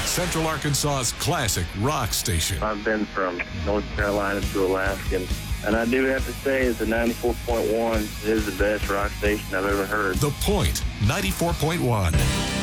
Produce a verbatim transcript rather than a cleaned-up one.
Central Arkansas's classic rock station. I've been from North Carolina to Alaska, and I do have to say that the ninety-four point one is the best rock station I've ever heard. The Point, ninety-four point one.